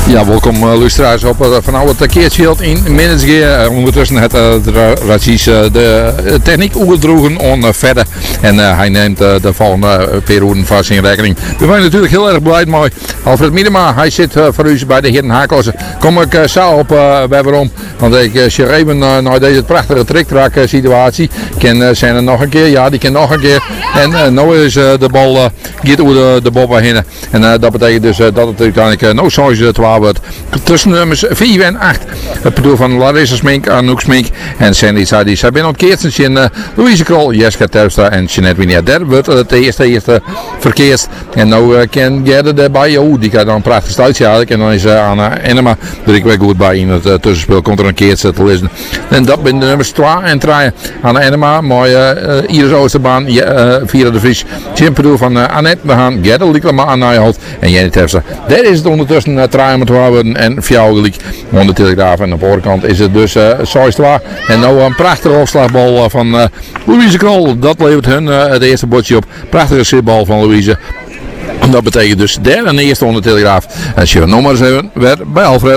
Ja, welkom luisteraars op van het Keertsveld in Minnesgeer. Ondertussen het Racis de techniek oegedroegen on verder. En hij neemt de volgende periode vast in rekening. We zijn natuurlijk heel erg blij mee. Alfred Miedema, hij zit voor u bij de Heren Haaklossen. Kom ik zo op waarom. Want ik zeg even naar deze prachtige trick-track situatie. Zijn er nog een keer? Ja, die kan nog een keer. En nu is de bal gaat over de bal heen. En dat betekent dus dat het uiteindelijk nog zoals 12 wordt. Tussen nummers 4 en 8. Het bedoel van Larissa Smink, Anouk Smink en Sandy Sadie. Zij zijn ontkeerd in Louise Krol, Jeska Terpstra en Jeanette Winier. Daar wordt het eerste verkeerd. En nu kan Gerde erbij. Die gaat dan een prachtig stuitje eigenlijk. En dan is Anna Enema er ik weer goed bij in het tussenspel. Komt er een keer te lezen. En dat zijn de nummers 2 en 3. Anna Enema, mooie Iris Oosterbaan, Vira de Vries. Jim bedoel van Annette, we gaan Gerde Lieklema aan Nijholt en Jenny Terpstra. Daar is het ondertussen 3 met 12 en 4 gelijk onder de Telegraaf. En op de voorkant is het dus 6 en nou een prachtige opslagbal van Louise Krol. Dat levert hun het eerste bordje op. Prachtige zitbal van Louise. En dat betekent dus derde en eerste onder de Telegraaf. En als je nog maar eens even weer bij Alfred.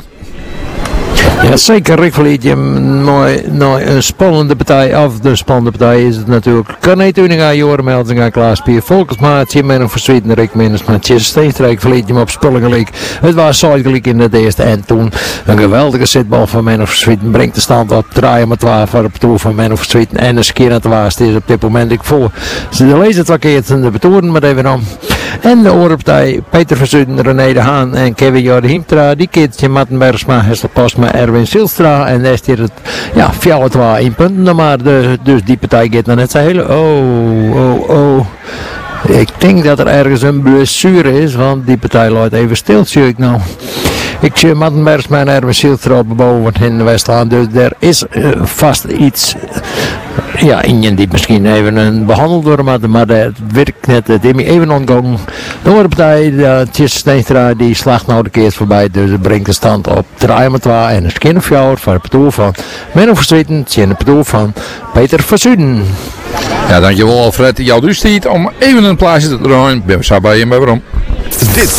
Ja, zeker Rick Verliedje. Een spannende partij. Of de spannende partij is het natuurlijk. Corné Tuninga, Joram Melzinga, Klaas Pier, Volkersmaat, Jim Verswieten, Rick Minnes, Matjes Steenstrijk, Verliedje op spullen gelijk. Het was zo gelijk in de eerste en toen een geweldige zitbal van Menno Verswieten. Brengt de stand op 3 met 12 voor de betoer van Menno Verswieten. En een keer aan het waast is op dit moment ik voor. Ze lezen het wakkeert in de betoeren maar even om. En de oorpartij Peter Verswieten, René de Haan en Kevin Jordi Hiemtra. Die keertje Matten Bergsma, Hessel Postma, Erwin Silstra. En daar is het 4-2 in punten. Maar dus die partij gaat dan net zo hele. Oh. Ik denk dat er ergens een blessure is, want die partij loopt even stil, zie ik nou. Ik zie Matten Bergsma en Erwin Silstra boven in Westland. Dus er is vast iets. Ja, Ingen die misschien even behandeld worden, maar dat werkt net. Het is even ontgaan. De andere partij, Tjus Steenstra, die slaagt nou de keer voorbij. Dus het brengt de stand op 3-2 en een skin of jou voor het bedoel van Menno Verswieten, en het bedoel van Peter Verswieten. Ja, dankjewel Alfred. Jouw dus niet om even een plaatsje te draaien. Ben we zo bij je, maar waarom?